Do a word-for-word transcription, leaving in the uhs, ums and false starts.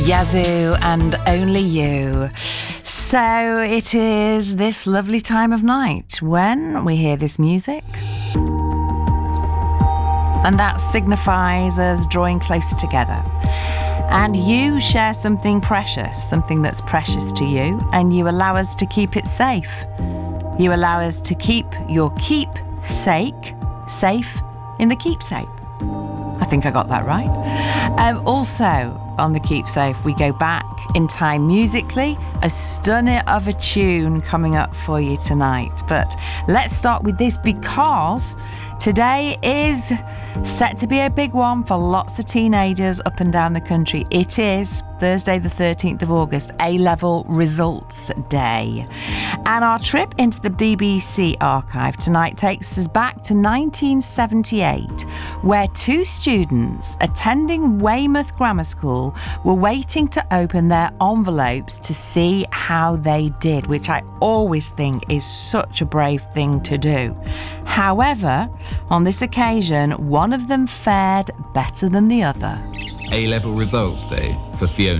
Yazoo and Only You. So it is this lovely time of night when we hear this music. And that signifies us drawing closer together. And you share something precious, something that's precious to you, and you allow us to keep it safe. You allow us to keep your keepsake safe in the keepsake. I think I got that right. Um, also, on the Keepsafe, we go back in time musically, a stunner of a tune coming up for you tonight. But let's start with this because today is set to be a big one for lots of teenagers up and down the country. It is Thursday the thirteenth of August, A-Level Results Day. And our trip into the B B C archive tonight takes us back to nineteen seventy-eight, where two students attending Weymouth Grammar School were waiting to open their envelopes to see how they did, which I always think is such a brave thing to do. However, on this occasion, one of them fared better than the other. A-Level Results Day for Fiona.